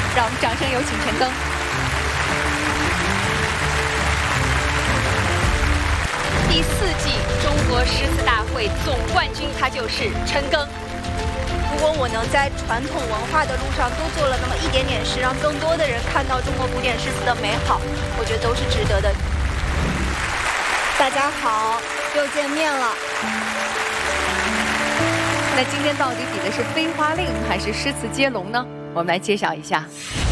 让我们掌声有请陈庚。第4季中国诗词大会总冠军，他就是陈庚。 如果我能在传统文化的路上多做了那么一点点事，让更多的人看到中国古典诗词的美好，我觉得都是值得的。大家好，又见面了。 那今天到底比的是飞花令还是诗词接龙呢？我们来揭晓一下。